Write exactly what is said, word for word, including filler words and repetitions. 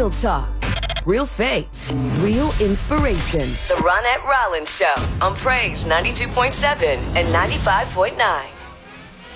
Real talk, real faith, real inspiration. The Ronette Rollins Show on Praise ninety-two point seven and ninety-five point nine.